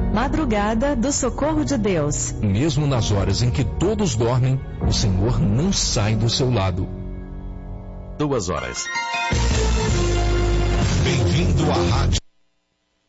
Madrugada do Socorro de Deus. Mesmo nas horas em que todos dormem, o Senhor não sai do seu lado. 2 horas. Bem-vindo à Rádio